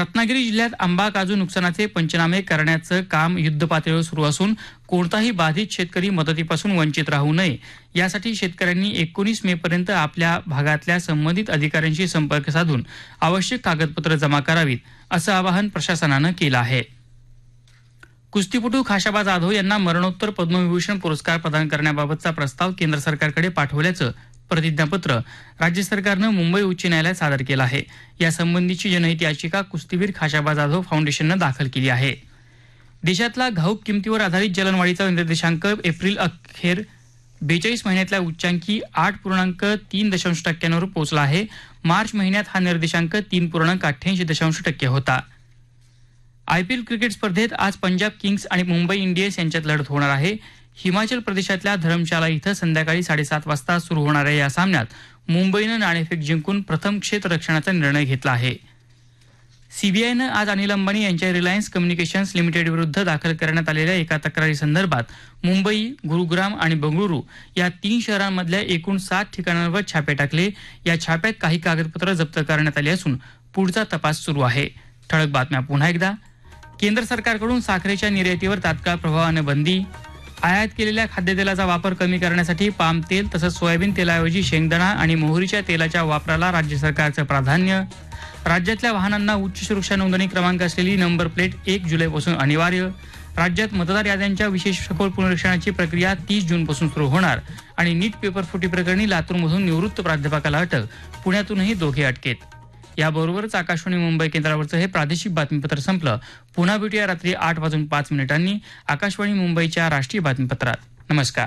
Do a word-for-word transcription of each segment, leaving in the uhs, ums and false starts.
रत्नागिरी जिल्ह्यात आंबा काजू नुकसानाचे पंचनामे करण्याचं काम युद्धपातळीवर सुरू असून कोणताही बाधित शेतकरी मदतीपासून वंचित राहू नये यासाठी शेतकऱ्यांनी एकोणीस मे पर्यंत आपल्या भागातल्या संबंधित अधिकाऱ्यांशी संपर्क साधून आवश्यक कागदपत्र जमा करावीत असं आवाहन प्रशासनानं केलं आहे. कुस्तीपटू खाशाबा जाधव यांना मरणोत्तर पद्मविभूषण पुरस्कार प्रदान करण्याबाबतचा प्रस्ताव केंद्र सरकारकडे पाठवल्याचं प्रतिज्ञापत्र राज्य सरकारनं मुंबई उच्च न्यायालयात सादर केलं आहे. यासंबंधीची जनहित याचिका कुस्तीवीर खाशाबा जाधव फाउंडेशननं दाखल केली आहे. देशातला घाऊक किमतीवर आधारित चलनवाढीचा निर्देशांक एप्रिल अखेर बेचाळीस महिन्यातल्या उच्चांकी आठ पूर्णांक तीन दशांश टक्क्यांवर पोहोचला आहे. मार्च महिन्यात हा निर्देशांक तीन पूर्णांक अठ्ठ्याऐंशी दशांश टक्के होता. आयपीएल क्रिकेट स्पर्धेत आज पंजाब किंग्स आणि मुंबई इंडियन्स यांच्यात लढत होणार आहे. हिमाचल प्रदेशातल्या धरमशाला इथं संध्याकाळी साडेसात वाजता सुरू होणाऱ्या या सामन्यात मुंबईनं नाणेफेक जिंकून प्रथम क्षेत्ररक्षणाचा निर्णय घेतला आहे. सीबीआयनं आज अनिल अंबानी यांच्या रिलायन्स कम्युनिकेशन्स लिमिटेड विरुद्ध दाखल करण्यात आलेल्या एका तक्रारीसंदर्भात मुंबई, गुरुग्राम आणि बंगळुरू या तीन शहरांमधल्या एकूण सात ठिकाणांवर छापे टाकले. या छाप्यात काही कागदपत्र जप्त करण्यात आली असून पुढचा तपास सुरू आहे. ठळक बातम्या पुन्हा एकदा. केंद्र सरकारकडून साखरेच्या निर्यातीवर तात्काळ प्रभावानं बंदी. आयात केलेल्या खाद्यतेलाचा वापर कमी करण्यासाठी पाम तेल तसंच सोयाबीन तेलाऐवजी शेंगदाणा आणि मोहरीच्या तेलाच्या वापराला राज्य सरकारचं प्राधान्य. राज्यातल्या वाहनांना उच्च सुरक्षा नोंदणी क्रमांक असलेली नंबर प्लेट एक जुलैपासून अनिवार्य. राज्यात मतदार याद्यांच्या विशेष सखोल पुनरीक्षणाची प्रक्रिया तीस जूनपासून सुरू होणार. आणि नीट पेपर फुटी प्रकरणी लातूरमधून निवृत्त प्राध्यापकाला अटक, पुण्यातूनही दोघे अटकेत. याबरोबरच आकाशवाणी मुंबई केंद्रावरचं हे प्रादेशिक बातमीपत्र संपलं. पुन्हा भेटूया रात्री आठ वाजून पाच मिनिटांनी आकाशवाणी मुंबईच्या राष्ट्रीय बातमीपत्रात. नमस्कार.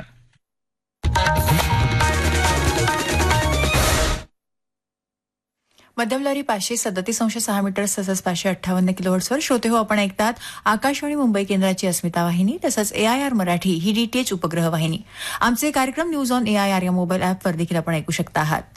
मध्यम लहरी पाचशे सदतीस अंश सहा मीटर तसंच पाचशे अठ्ठावन्न किलोहर्ट्झवर श्रोते हो आपण ऐकतात आकाशवाणी मुंबई केंद्राची अस्मिता वाहिनी तसंच एआयआर मराठी ही डीटीएच उपग्रह वाहिनी. आमचे कार्यक्रम न्यूज ऑन एआयआर या मोबाईल ऍपवर देखील आपण ऐकू शकता आहात.